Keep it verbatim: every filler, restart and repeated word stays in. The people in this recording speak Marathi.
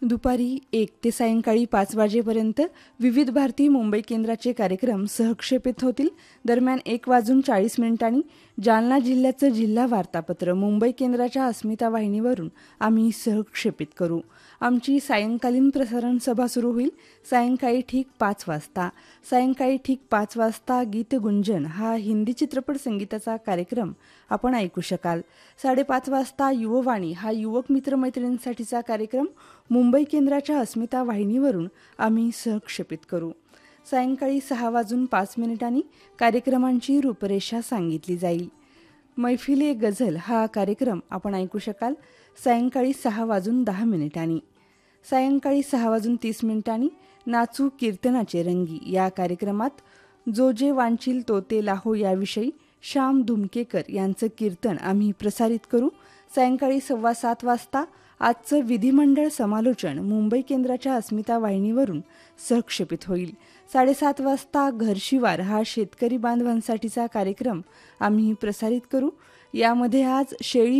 दुपारी एक ते सायंकाळी पाच वाजेपर्यंत विविध भारती मुंबई केंद्राचे कार्यक्रम सहक्षेपित होतील. दरम्यान एक वाजून चाळीस मिनिटांनी जालना जिल्ह्याचं जिल्हा वार्तापत्र मुंबई केंद्राच्या अस्मिता वाहिनीवरून आम्ही सहक्षेपित करू. आमची सायंकालीन प्रसारण सभा सुरू होईल सायंकाळी ठीक पाच वाजता. सायंकाळी ठीक पाच वाजता गीतगुंजन हा हिंदी चित्रपट संगीताचा कार्यक्रम आपण ऐकू शकाल. साडेपाच वाजता युववाणी हा युवक मित्रमैत्रिणींसाठीचा कार्यक्रम मुंबई केंद्राच्या अस्मिता वाहिनीवरून आम्ही सहक्षेपित करू. सायंकाळी सहा वाजून पाच मिनिटांनी कार्यक्रमांची रूपरेषा सांगितली जाईल. मैफिले गझल हा कार्यक्रम आपण ऐकू शकाल सायंकाळी सहा वाजून दहा मिनिटांनी. सायंकाळी सहा वाजून तीस मिनिटांनी नाचू कीर्तनाचे रंगी या कार्यक्रमात जो जे वांचील तो ते लाहो याविषयी श्याम धुमकेकर यांचं कीर्तन आम्ही प्रसारित करू. सायंकाळी सव्वा सात वाजता आजचं विधिमंडळ समालोचन मुंबई केंद्राच्या अस्मिता वाहिनीवरून सहक्षेपित होईल. साडेसात वाजता घरशिवार हा शेतकरी बांधवांसाठीचा कार्यक्रम आम्ही प्रसारित करू. यामध्ये आज शेळी